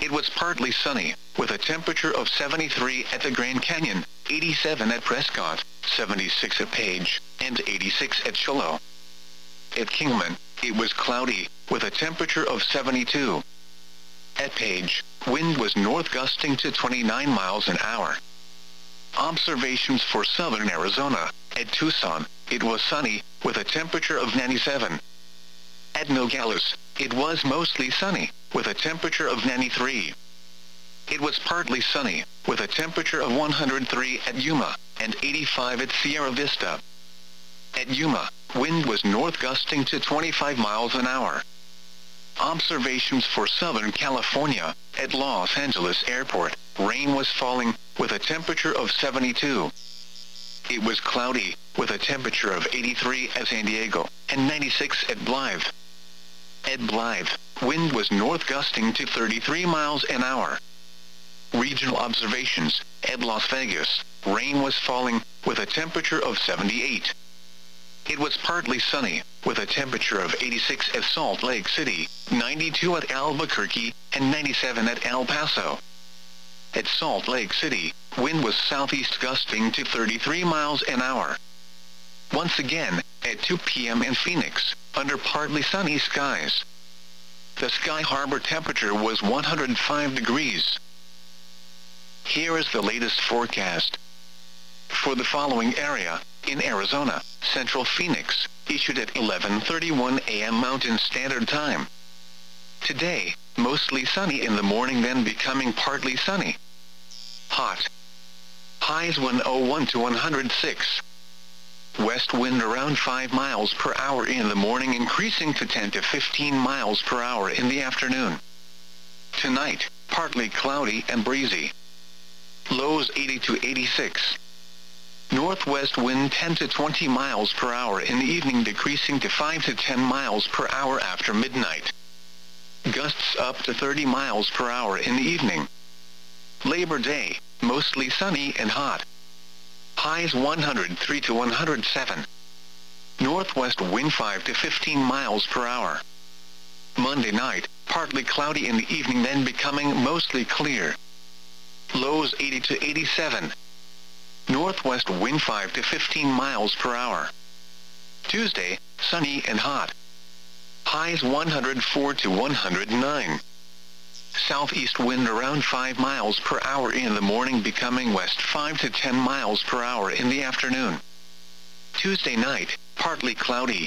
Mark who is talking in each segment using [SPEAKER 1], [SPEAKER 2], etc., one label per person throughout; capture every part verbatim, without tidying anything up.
[SPEAKER 1] it was partly sunny, with a temperature of seventy-three at the Grand Canyon, eighty-seven at Prescott, seventy-six at Page, and eighty-six at Shiloh. At Kingman, it was cloudy, with a temperature of seventy-two. At Page, wind was north gusting to twenty-nine miles an hour. Observations for southern Arizona. At Tucson, it was sunny, with a temperature of ninety-seven. At Nogales, it was mostly sunny, with a temperature of ninety-three. It was partly sunny, with a temperature of one hundred three at Yuma, and eighty-five at Sierra Vista. At Yuma, wind was north gusting to twenty-five miles an hour. Observations for Southern California. At Los Angeles Airport, rain was falling, with a temperature of seventy-two. It was cloudy, with a temperature of eighty-three at San Diego, and ninety-six at Blythe. At Blythe, wind was north gusting to thirty-three miles an hour. Regional observations. At Las Vegas, rain was falling, with a temperature of seventy-eight. It was partly sunny, with a temperature of eighty-six at Salt Lake City, ninety-two at Albuquerque, and ninety-seven at El Paso. At Salt Lake City, wind was southeast gusting to thirty-three miles an hour. Once again, at two p m in Phoenix, under partly sunny skies. The Sky Harbor temperature was one hundred five degrees. Here is the latest forecast. For the following area, in Arizona, Central Phoenix, issued at eleven thirty-one a m Mountain Standard Time. Today, mostly sunny in the morning, then becoming partly sunny. Hot. Highs one oh one to one hundred six. West wind around five miles per hour in the morning, increasing to ten to fifteen miles per hour in the afternoon. Tonight, partly cloudy and breezy. Lows eighty to eighty-six. Northwest wind ten to twenty miles per hour in the evening, decreasing to five to ten miles per hour after midnight. Gusts up to thirty miles per hour in the evening. Labor Day, mostly sunny and hot. Highs one hundred three to one hundred seven. Northwest wind five to fifteen miles per hour. Monday night, partly cloudy in the evening, then becoming mostly clear. Lows eighty to eighty-seven. Northwest wind five to fifteen miles per hour. Tuesday, sunny and hot. Highs one hundred four to one hundred nine. Southeast wind around five miles per hour in the morning, becoming west five to ten miles per hour in the afternoon. Tuesday night, partly cloudy.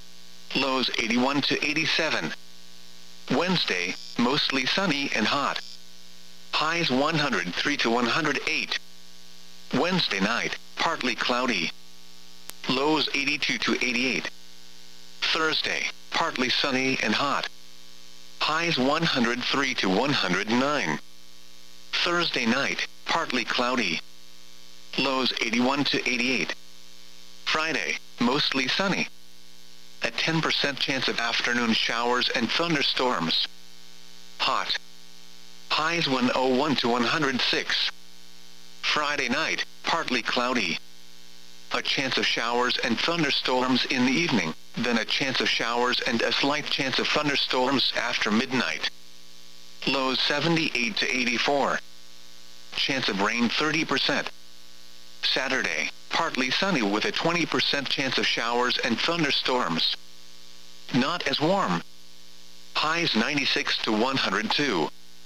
[SPEAKER 1] Lows eighty-one to eighty-seven. Wednesday, mostly sunny and hot. Highs one hundred three to one hundred eight. Wednesday night, partly cloudy. Lows eighty-two to eighty-eight. Thursday, partly sunny and hot. Highs one hundred three to one hundred nine. Thursday night, partly cloudy. Lows eighty-one to eighty-eight. Friday, mostly sunny. A ten percent chance of afternoon showers and thunderstorms. Hot. Highs one oh one to one hundred six. Friday night, partly cloudy. A chance of showers and thunderstorms in the evening, then a chance of showers and a slight chance of thunderstorms after midnight. Lows seventy-eight to eighty-four. Chance of rain thirty percent. Saturday, partly sunny with a twenty percent chance of showers and thunderstorms. Not as warm. Highs ninety-six to one hundred two.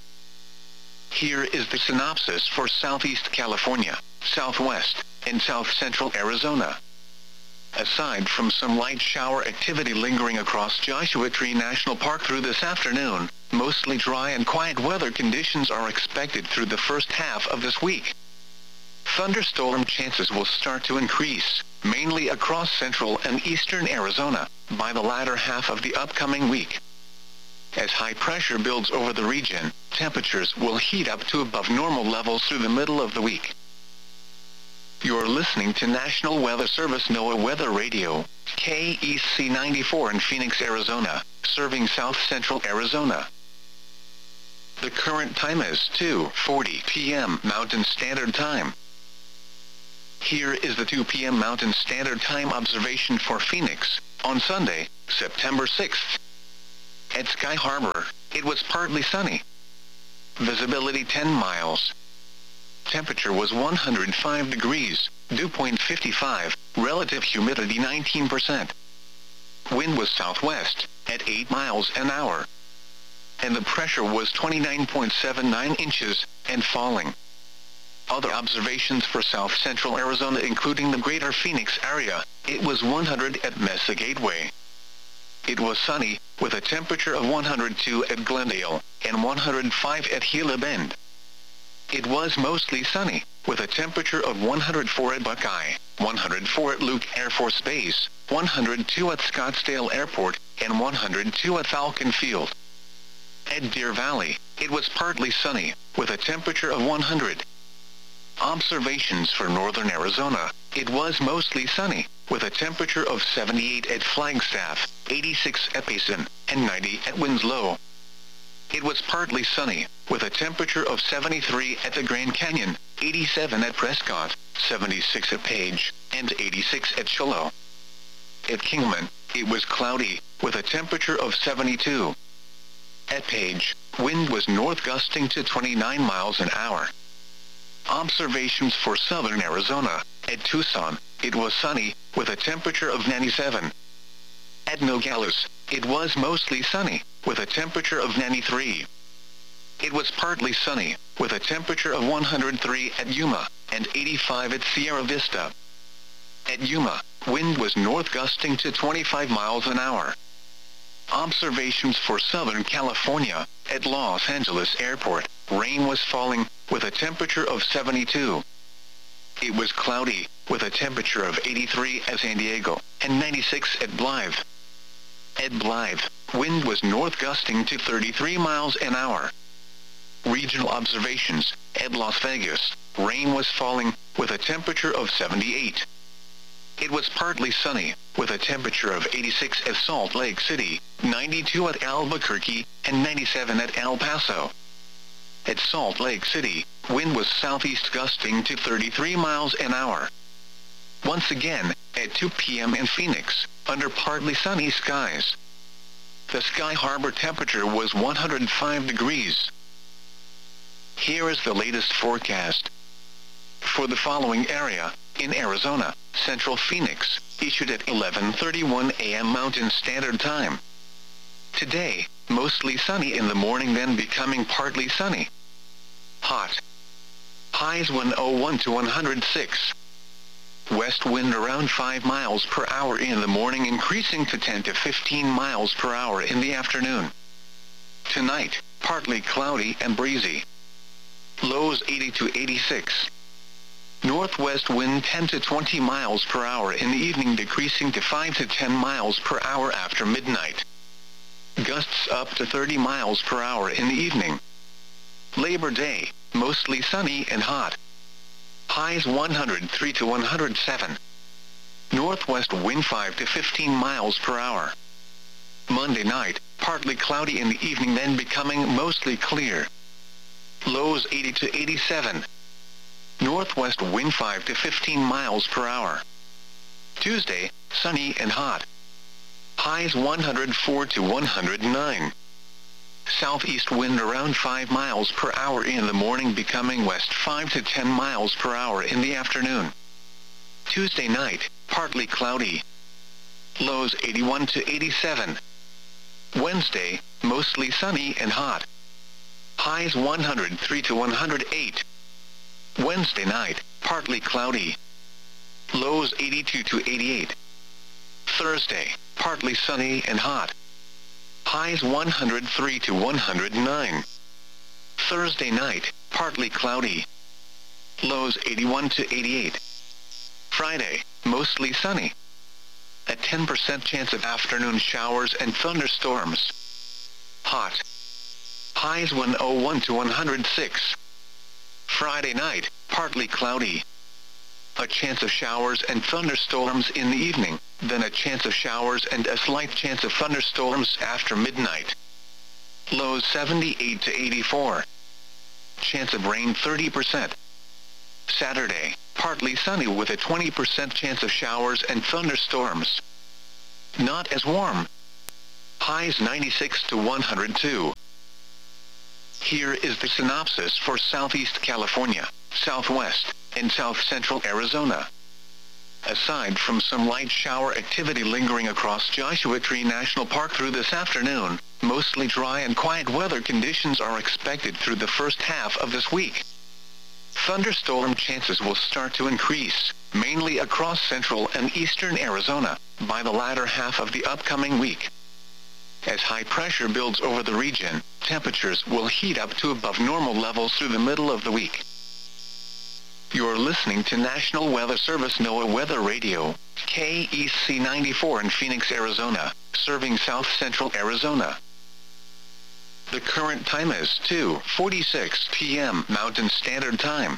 [SPEAKER 1] Here is the synopsis for Southeast California, Southwest, and South Central Arizona. Aside from some light shower activity lingering across Joshua Tree National Park through this afternoon, mostly dry and quiet weather conditions are expected through the first half of this week. Thunderstorm chances will start to increase, mainly across central and eastern Arizona, by the latter half of the upcoming week. As high pressure builds over the region, temperatures will heat up to above normal levels through the middle of the week. You're listening to National Weather Service NOAA Weather Radio, K E C ninety-four in Phoenix, Arizona, serving South Central Arizona. The current time is two forty p m Mountain Standard Time. Here is the two p m Mountain Standard Time observation for Phoenix, on Sunday, September sixth. At Sky Harbor, it was partly sunny. visibility ten miles. Temperature was one hundred five degrees, dew point fifty-five, relative humidity nineteen percent. Wind was southwest, at eight miles an hour. And the pressure was twenty-nine point seven nine inches, and falling. Other observations for south-central Arizona including the greater Phoenix area, it was one hundred at Mesa Gateway. It was sunny, with a temperature of one hundred two at Glendale, and one hundred five at Gila Bend. It was mostly sunny, with a temperature of one hundred four at Buckeye, one hundred four at Luke Air Force Base, one hundred two at Scottsdale Airport, and one hundred two at Falcon Field. At Deer Valley, it was partly sunny, with a temperature of one hundred. Observations for northern Arizona, it was mostly sunny, with a temperature of seventy-eight at Flagstaff, eighty-six at Payson, and ninety at Winslow. It was partly sunny, with a temperature of seventy-three at the Grand Canyon, eighty-seven at Prescott, seventy-six at Page, and eighty-six at Shiloh. At Kingman, it was cloudy, with a temperature of seventy-two. At Page, wind was north gusting to twenty-nine miles an hour. Observations for southern Arizona, at Tucson, it was sunny, with a temperature of ninety-seven. At Nogales, it was mostly sunny, with a temperature of ninety-three. It was partly sunny, with a temperature of one hundred three at Yuma, and eighty-five at Sierra Vista. At Yuma, wind was north gusting to twenty-five miles an hour. Observations for Southern California, at Los Angeles Airport, rain was falling, with a temperature of seventy-two. It was cloudy, with a temperature of eighty-three at San Diego, and ninety-six at Blythe. At Blythe, wind was north gusting to thirty-three miles an hour. Regional observations, at Las Vegas, rain was falling, with a temperature of seventy-eight. It was partly sunny, with a temperature of eighty-six at Salt Lake City, ninety-two at Albuquerque, and ninety-seven at El Paso. At Salt Lake City, wind was southeast gusting to thirty-three miles an hour. Once again, at two p m in Phoenix, under partly sunny skies. The Sky Harbor temperature was one hundred five degrees. Here is the latest forecast. For the following area, in Arizona, Central Phoenix, issued at eleven thirty-one a m Mountain Standard Time. Today, mostly sunny in the morning, then becoming partly sunny. Hot. Highs one oh one to one hundred six. West wind around five miles per hour in the morning, increasing to ten to fifteen miles per hour in the afternoon. Tonight, partly cloudy and breezy. Lows eighty to eighty-six. Northwest wind ten to twenty miles per hour in the evening, decreasing to five to ten miles per hour after midnight. Gusts up to thirty miles per hour in the evening. Labor Day, mostly sunny and hot. Highs one hundred three to one hundred seven. Northwest wind five to fifteen miles per hour. Monday night, partly cloudy in the evening, then becoming mostly clear. Lows eighty to eighty-seven. Northwest wind five to fifteen miles per hour. Tuesday, sunny and hot. Highs one hundred four to one hundred nine. Southeast wind around five miles per hour in the morning, becoming west five to ten miles per hour in the afternoon. Tuesday night, partly cloudy. Lows eighty-one to eighty-seven. Wednesday, mostly sunny and hot. Highs one hundred three to one hundred eight. Wednesday night, partly cloudy. Lows eighty-two to eighty-eight. Thursday, partly sunny and hot. Highs one hundred three to one hundred nine. Thursday night, partly cloudy. Lows eighty-one to eighty-eight. Friday, mostly sunny. A ten percent chance of afternoon showers and thunderstorms. Hot. Highs one oh one to one hundred six. Friday night, partly cloudy. A chance of showers and thunderstorms in the evening, then a chance of showers and a slight chance of thunderstorms after midnight. Lows seventy-eight to eighty-four. Chance of rain thirty percent. Saturday, partly sunny with a twenty percent chance of showers and thunderstorms. Not as warm. Highs ninety-six to one hundred two. Here is the synopsis for Southeast California, Southwest, and South Central Arizona. Aside from some light shower activity lingering across Joshua Tree National Park through this afternoon, mostly dry and quiet weather conditions are expected through the first half of this week. Thunderstorm chances will start to increase, mainly across central and eastern Arizona, by the latter half of the upcoming week. As high pressure builds over the region, temperatures will heat up to above normal levels through the middle of the week. You're listening to National Weather Service NOAA Weather Radio, K E C ninety-four in Phoenix, Arizona, serving South Central Arizona. The current time is two forty-six p m Mountain Standard Time.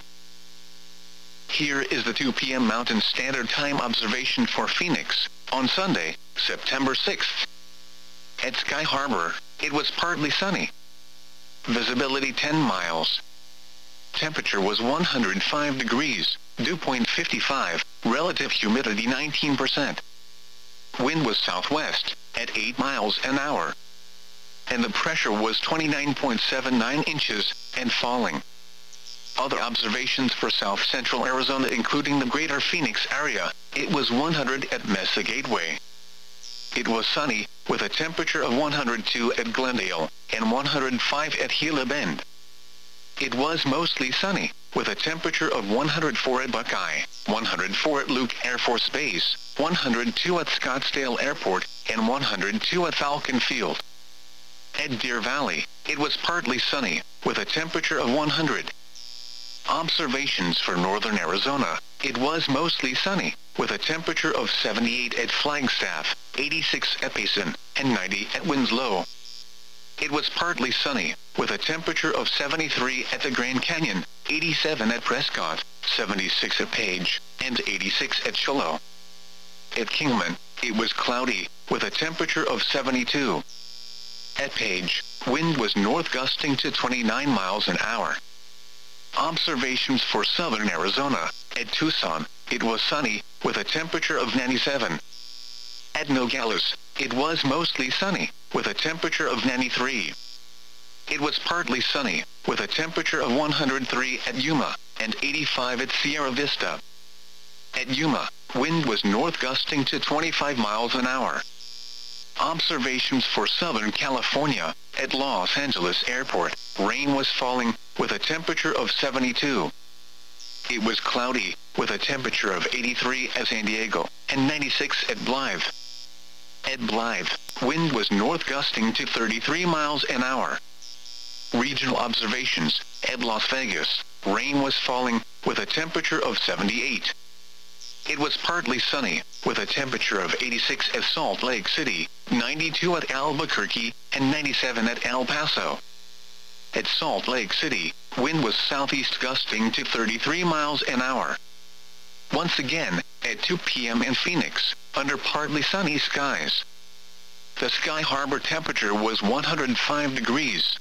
[SPEAKER 1] Here is the two p m Mountain Standard Time observation for Phoenix, on Sunday, September sixth. At Sky Harbor, it was partly sunny. Visibility ten miles. Temperature was one hundred five degrees, dew point fifty-five, relative humidity nineteen percent. Wind was southwest, at eight miles an hour. And the pressure was twenty-nine point seven nine inches, and falling. Other observations for South Central Arizona including the greater Phoenix area, it was one hundred at Mesa Gateway. It was sunny, with a temperature of one hundred two at Glendale, and one hundred five at Gila Bend. It was mostly sunny, with a temperature of one hundred four at Buckeye, one hundred four at Luke Air Force Base, one hundred two at Scottsdale Airport, and one hundred two at Falcon Field. At Deer Valley, it was partly sunny, with a temperature of one hundred. Observations for northern Arizona, it was mostly sunny, with a temperature of seventy-eight at Flagstaff, eighty-six at Payson, and ninety at Winslow. It was partly sunny, with a temperature of seventy-three at the Grand Canyon, eighty-seven at Prescott, seventy-six at Page, and eighty-six at Shiloh. At Kingman, it was cloudy, with a temperature of seventy-two. At Page, wind was north gusting to twenty-nine miles an hour. Observations for southern Arizona, at Tucson, it was sunny, with a temperature of ninety-seven. At Nogales, it was mostly sunny, with a temperature of ninety-three. It was partly sunny, with a temperature of one hundred three at Yuma, and eighty-five at Sierra Vista. At Yuma, wind was north gusting to twenty-five miles an hour. Observations for Southern California, at Los Angeles Airport, rain was falling, with a temperature of seventy-two. It was cloudy, with a temperature of eighty-three at San Diego, and ninety-six at Blythe. At Blythe, wind was north gusting to thirty-three miles an hour. Regional observations, at Las Vegas, rain was falling, with a temperature of seventy-eight. It was partly sunny, with a temperature of eighty-six at Salt Lake City, ninety-two at Albuquerque, and ninety-seven at El Paso. At Salt Lake City, wind was southeast gusting to thirty-three miles an hour. Once again, at two p m in Phoenix, under partly sunny skies. The Sky Harbor temperature was one hundred five degrees.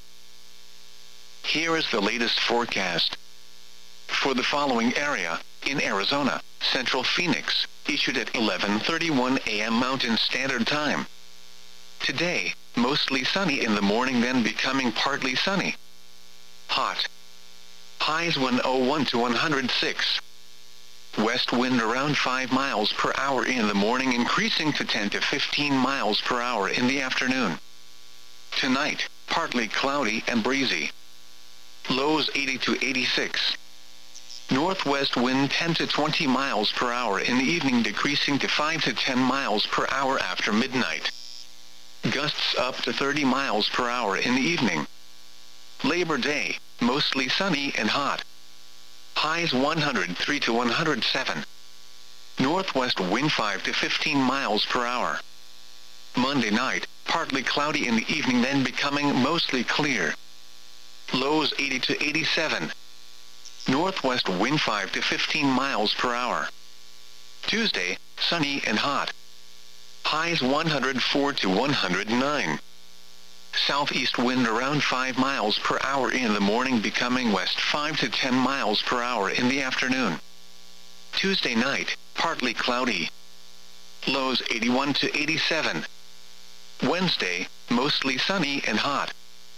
[SPEAKER 1] Here is the latest forecast. For the following area, in Arizona, Central Phoenix, issued at eleven thirty-one a m Mountain Standard Time. Today, mostly sunny in the morning, then becoming partly sunny. Hot. Highs one oh one to one hundred six. West wind around five miles per hour in the morning, increasing to ten to fifteen miles per hour in the afternoon. Tonight, partly cloudy and breezy. Lows eighty to eighty-six. Northwest wind ten to twenty miles per hour in the evening, decreasing to five to ten miles per hour after midnight. Gusts up to thirty miles per hour in the evening. Labor Day, mostly sunny and hot. Highs one hundred three to one hundred seven. Northwest wind five to fifteen miles per hour. Monday night, partly cloudy in the evening, then becoming mostly clear. Lows eighty to eighty-seven. Northwest wind five to fifteen miles per hour. Tuesday, sunny and hot. Highs one hundred four to one hundred nine. Southeast wind around five miles per hour in the morning, becoming west five to ten miles per hour in the afternoon. Tuesday night, partly cloudy. Lows eighty-one to eighty-seven. Wednesday, mostly sunny and hot.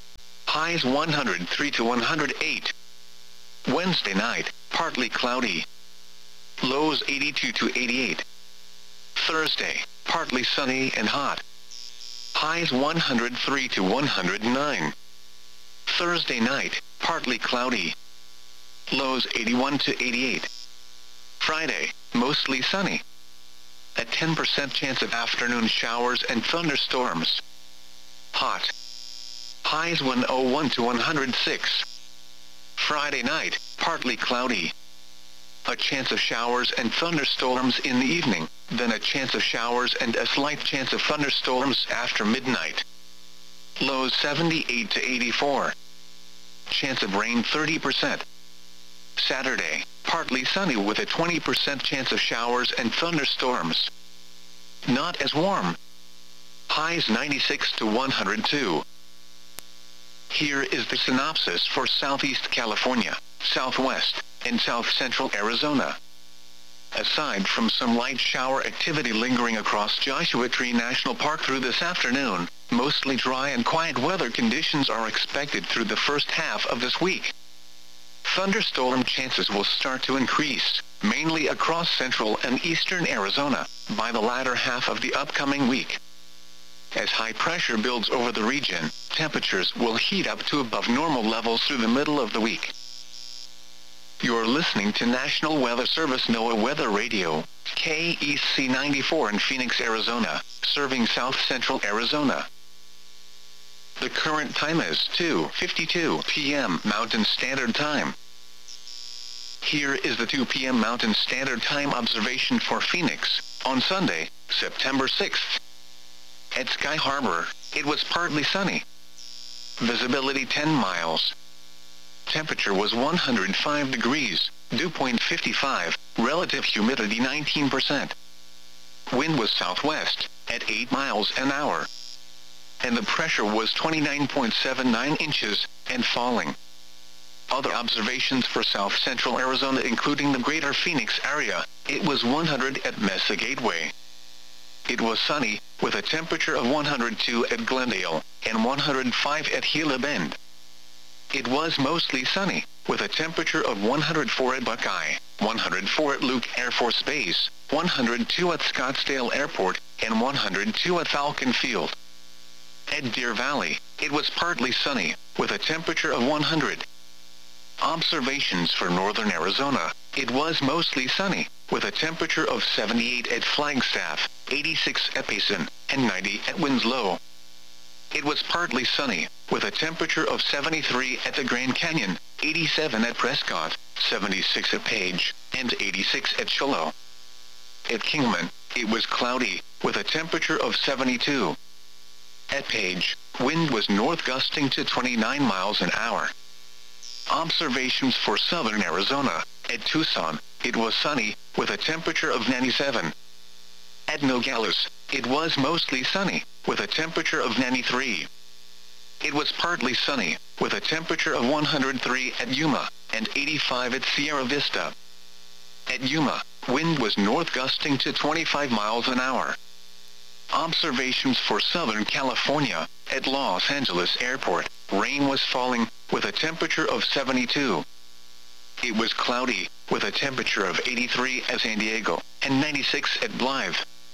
[SPEAKER 1] Highs one hundred three to one hundred eight. Wednesday night, partly cloudy. Lows eighty-two to eighty-eight. Thursday, partly sunny and hot. Highs one hundred three to one hundred nine. Thursday night, partly cloudy. Lows eighty-one to eighty-eight. Friday, mostly sunny. A ten percent chance of afternoon showers and thunderstorms. Hot. Highs one oh one to one hundred six. Friday night, partly cloudy. A chance of showers and thunderstorms in the evening, then a chance of showers and a slight chance of thunderstorms after midnight. Lows seventy-eight to eighty-four. Chance of rain thirty percent. Saturday, partly sunny with a twenty percent chance of showers and thunderstorms. Not as warm. Highs ninety-six to one hundred two. Here is the synopsis for Southeast California, Southwest, and South Central Arizona. Aside from some light shower activity lingering across Joshua Tree National Park through this afternoon, mostly dry and quiet weather conditions are expected through the first half of this week. Thunderstorm chances will start to increase, mainly across central and eastern Arizona, by the latter half of the upcoming week. As high pressure builds over the region, temperatures will heat up to above normal levels through the middle of the week. You're listening to National Weather Service NOAA Weather Radio, K E C ninety-four in Phoenix, Arizona, serving South Central Arizona. The current time is two fifty-two p m Mountain Standard Time. Here is the two p m Mountain Standard Time observation for Phoenix, on Sunday, September sixth. At Sky Harbor, it was partly sunny. Visibility ten miles. Temperature was one hundred five degrees, dew point fifty-five, relative humidity nineteen percent. Wind was southwest, at eight miles an hour. And the pressure was twenty-nine point seven nine inches, and falling. Other observations for South Central Arizona including the greater Phoenix area, it was one hundred at Mesa Gateway. It was sunny, with a temperature of one hundred two at Glendale, and one hundred five at Gila Bend. It was mostly sunny, with a temperature of one hundred four at Buckeye, one hundred four at Luke Air Force Base, one hundred two at Scottsdale Airport, and one hundred two at Falcon Field. At Deer Valley, it was partly sunny, with a temperature of one hundred. Observations for northern Arizona, it was mostly sunny, with a temperature of seventy-eight at Flagstaff, eighty-six at Payson, and ninety at Winslow. It was partly sunny, with a temperature of seventy-three at the Grand Canyon, eighty-seven at Prescott, seventy-six at Page, and eighty-six at Shiloh. At Kingman, it was cloudy, with a temperature of seventy-two. At Page, wind was north gusting to twenty-nine miles an hour. Observations for southern Arizona, at Tucson, it was sunny, with a temperature of ninety-seven. At Nogales, it was mostly sunny, with a temperature of ninety-three. It was partly sunny, with a temperature of one hundred three at Yuma, and eighty-five at Sierra Vista. At Yuma, wind was north gusting to twenty-five miles an hour. Observations for Southern California, at Los Angeles Airport, rain was falling, with a temperature of seventy-two. It was cloudy, with a temperature of eighty-three at San Diego, and ninety-six at Blythe.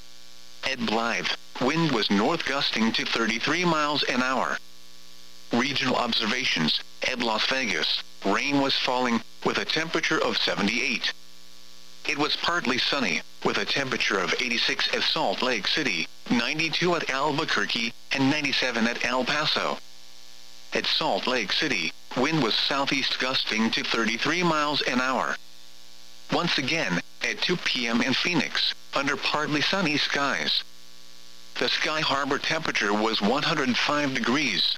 [SPEAKER 1] At Blythe, wind was north gusting to thirty-three miles an hour. Regional observations, at Las Vegas, rain was falling, with a temperature of seventy-eight. It was partly sunny, with a temperature of eighty-six at Salt Lake City, ninety-two at Albuquerque, and ninety-seven at El Paso. At Salt Lake City, wind was southeast gusting to thirty-three miles an hour. Once again, at two p m in Phoenix, under partly sunny skies. The Sky Harbor temperature was one hundred five degrees.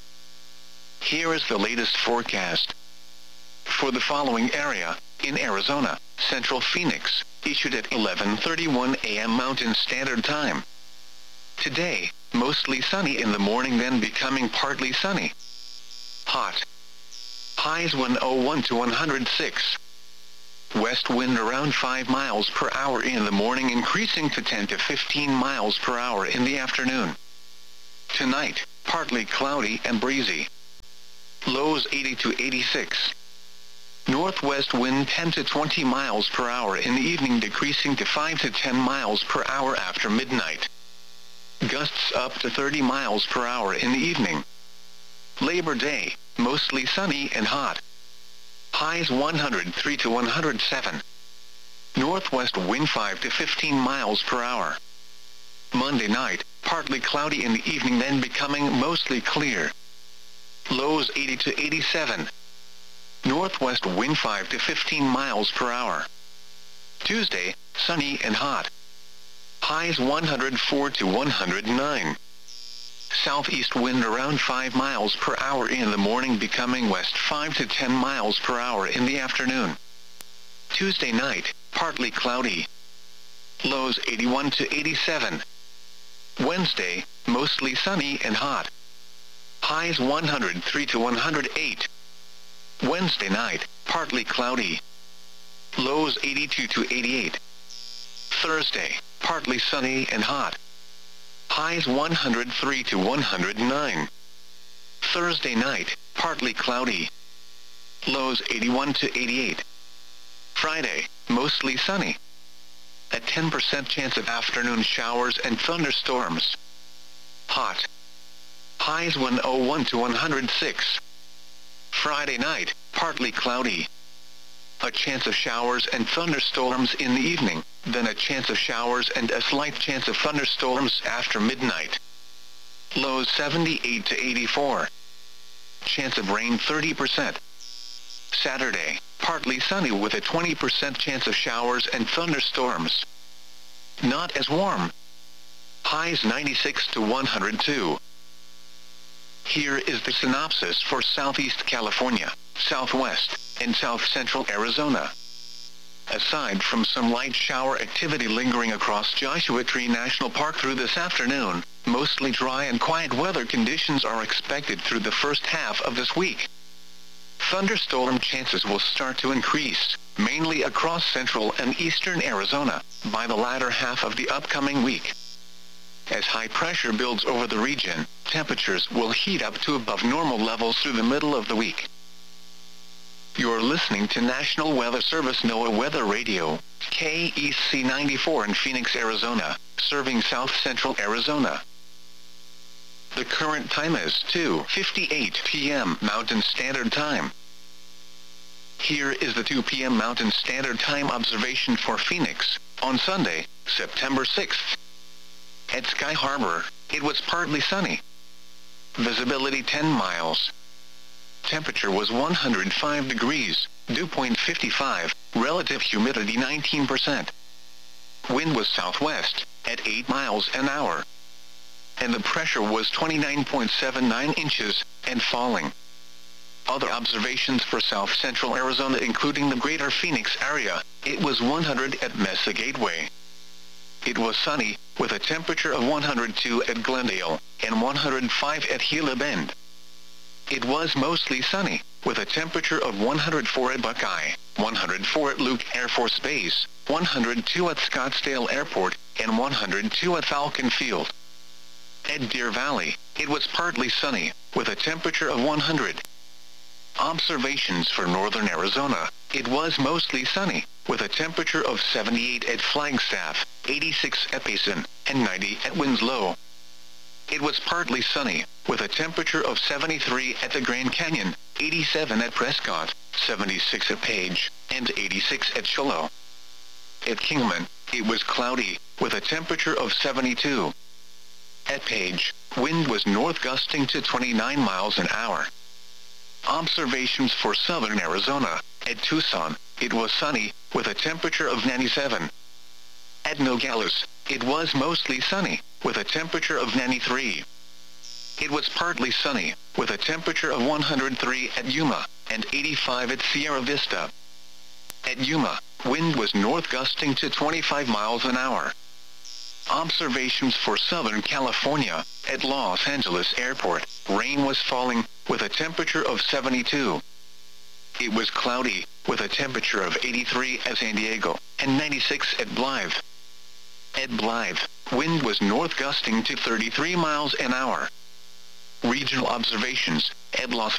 [SPEAKER 1] Here is the latest forecast. For the following area, in Arizona, Central Phoenix, issued at eleven thirty-one a m Mountain Standard Time. Today, mostly sunny in the morning, then becoming partly sunny. Hot. Highs one oh one to one hundred six. West wind around five miles per hour in the morning, increasing to ten to fifteen miles per hour in the afternoon. Tonight, partly cloudy and breezy. Lows eighty to eighty-six. Northwest wind ten to twenty miles per hour in the evening, decreasing to five to ten miles per hour after midnight. Gusts up to thirty miles per hour in the evening. Labor Day, mostly sunny and hot. Highs one hundred three to one hundred seven. Northwest wind five to fifteen miles per hour. Monday night, partly cloudy in the evening, then becoming mostly clear. Lows eighty to eighty-seven. Northwest wind five to fifteen miles per hour. Tuesday, sunny and hot. Highs one hundred four to one hundred nine. Southeast wind around five miles per hour in the morning, becoming west five to ten miles per hour in the afternoon. Tuesday night, partly cloudy. Lows eighty-one to eighty-seven. Wednesday, mostly sunny and hot. Highs one hundred three to one hundred eight. Wednesday night, partly cloudy. Lows eighty-two to eighty-eight. Thursday, partly sunny and hot. Highs one hundred three to one hundred nine. Thursday night, partly cloudy. Lows eighty-one to eighty-eight. Friday, mostly sunny. A ten percent chance of afternoon showers and thunderstorms. Hot. Highs one hundred one to one hundred six. Friday night, partly cloudy. A chance of showers and thunderstorms in the evening, then a chance of showers and a slight chance of thunderstorms after midnight. Lows seventy-eight to eighty-four. Chance of rain thirty percent. Saturday, partly sunny with a twenty percent chance of showers and thunderstorms. Not as warm. Highs ninety-six to one hundred two. Here is the synopsis for Southeast California, Southwest, and South Central Arizona. Aside from some light shower activity lingering across Joshua Tree National Park through this afternoon, mostly dry and quiet weather conditions are expected through the first half of this week. Thunderstorm chances will start to increase, mainly across central and eastern Arizona, by the latter half of the upcoming week. As high pressure builds over the region, temperatures will heat up to above normal levels through the middle of the week. You're listening to National Weather Service NOAA Weather Radio, K E C ninety-four in Phoenix, Arizona, serving South Central Arizona. The current time is two fifty-eight p m Mountain Standard Time. Here is the two p m Mountain Standard Time observation for Phoenix, on Sunday, September sixth. At Sky Harbor, it was partly sunny. Visibility ten miles. Temperature was one hundred five degrees, dew point fifty-five, relative humidity nineteen percent. Wind was southwest, at eight miles an hour. And the pressure was twenty-nine point seven nine inches, and falling. Other observations for South Central Arizona, including the greater Phoenix area, it was one hundred at Mesa Gateway. It was sunny, with a temperature of one hundred two at Glendale, and one hundred five at Gila Bend. It was mostly sunny, with a temperature of one hundred four at Buckeye, one hundred four at Luke Air Force Base, one hundred two at Scottsdale Airport, and one hundred two at Falcon Field. At Deer Valley, it was partly sunny, with a temperature of one hundred. Observations for northern Arizona, it was mostly sunny, with a temperature of seventy-eight at Flagstaff, eighty-six at Payson, and ninety at Winslow. It was partly sunny, with a temperature of seventy-three at the Grand Canyon, eighty-seven at Prescott, seventy-six at Page, and eighty-six at Shiloh. At Kingman, it was cloudy, with a temperature of seventy-two. At Page, wind was north gusting to twenty-nine miles an hour. Observations for southern Arizona, at Tucson, it was sunny, with a temperature of ninety-seven. At Nogales, it was mostly sunny, with a temperature of ninety-three. It was partly sunny, with a temperature of one hundred three at Yuma, and eighty-five at Sierra Vista. At Yuma, wind was north gusting to twenty-five miles an hour. Observations for Southern California, at Los Angeles Airport, rain was falling, with a temperature of seventy-two. It was cloudy, with a temperature of eighty-three at San Diego, and ninety-six at Blythe. At Blythe, wind was north gusting to thirty-three miles an hour. Regional observations, at Las